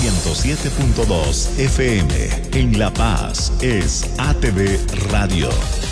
107.2 FM. En La Paz es ATV Radio.